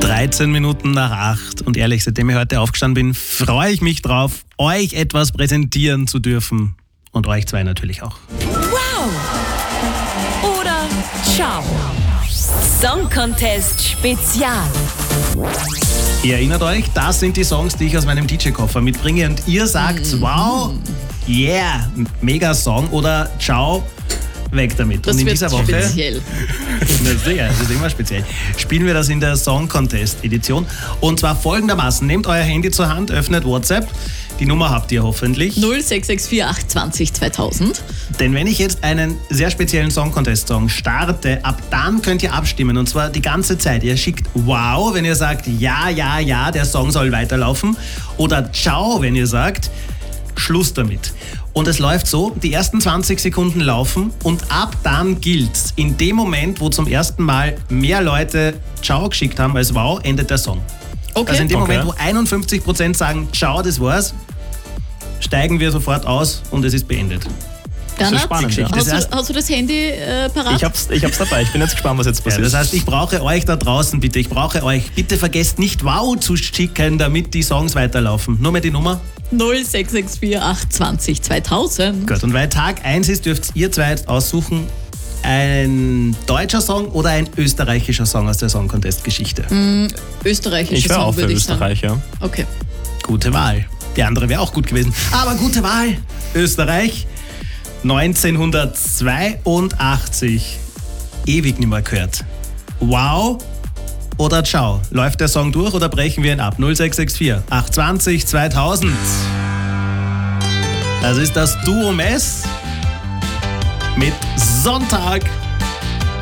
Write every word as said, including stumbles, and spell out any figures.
dreizehn Minuten nach acht und ehrlich, seitdem ich heute aufgestanden bin, freue ich mich drauf, euch etwas präsentieren zu dürfen. Und euch zwei natürlich auch. Wow! Oder ciao! Song Contest Spezial. Ihr erinnert euch, das sind die Songs, die ich aus meinem D J-Koffer mitbringe und ihr sagt, mm. wow, yeah, mega Song oder ciao, weg damit. Das und in wird dieser Woche, speziell. Das ist, ja, das ist immer speziell. Spielen wir das in der Song Contest Edition. Und zwar folgendermaßen. Nehmt euer Handy zur Hand, öffnet WhatsApp. Die Nummer habt ihr hoffentlich. null sechs sechs vier acht zwanzig zweitausend. Denn wenn ich jetzt einen sehr speziellen Song Contest Song starte, ab dann könnt ihr abstimmen. Und zwar die ganze Zeit. Ihr schickt wow, wenn ihr sagt ja, ja, ja, der Song soll weiterlaufen. Oder ciao, wenn ihr sagt Schluss damit. Und es läuft so, die ersten zwanzig Sekunden laufen und ab dann gilt's. In dem Moment, wo zum ersten Mal mehr Leute Ciao geschickt haben als Wow, endet der Song. Okay. Also in dem Okay. Moment, wo einundfünfzig Prozent sagen Ciao, das war's, steigen wir sofort aus und es ist beendet. Bernhard, spannend, ja. hast, Das du, heißt- hast du das Handy äh, parat? Ich hab's, ich hab's dabei, ich bin jetzt gespannt, was jetzt Ja, passiert. das heißt, ich brauche euch da draußen bitte, ich brauche euch, bitte vergesst nicht Wow zu schicken, damit die Songs weiterlaufen. Nur mehr die Nummer. null sechs sechs vier acht zwanzig zweitausend. Gut, und weil Tag eins ist, dürft ihr zwei jetzt aussuchen, ein deutscher Song oder ein österreichischer Song aus der Song Contest Geschichte. Österreichischer ich wäre Song, auch für würde ich sagen. Österreich, ja. Okay. Gute Wahl. Die andere wäre auch gut gewesen. Aber gute Wahl. Österreich, neunzehnhundertzweiundachtzig. Ewig nicht mehr gehört. Wow oder ciao? Läuft der Song durch oder brechen wir ihn ab? null sechs sechs vier acht zwanzig zweitausend. Das ist das Duo Mess mit Sonntag.